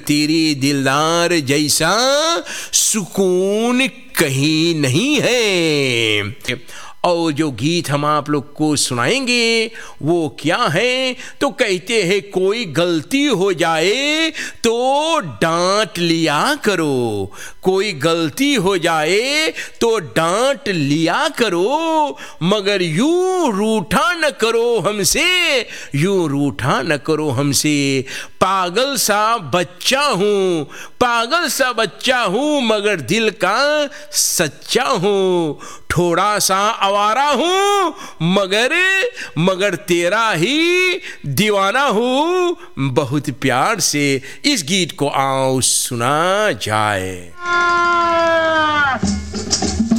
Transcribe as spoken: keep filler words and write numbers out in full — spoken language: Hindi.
तेरे दिलदार जैसा सुकून कहीं नहीं है। और जो गीत हम आप लोग को सुनाएंगे वो क्या है, तो कहते हैं कोई गलती हो जाए तो डांट लिया करो, कोई गलती हो जाए तो डांट लिया करो, मगर यूं रूठा न करो हमसे, यूं रूठा न करो हमसे। पागल सा बच्चा हूँ, पागल सा बच्चा हूँ, मगर दिल का सच्चा हूँ। थोड़ा सा आवारा हूँ, मगर मगर तेरा ही दीवाना हूँ। बहुत प्यार से इस गीत को आओ सुना जाए।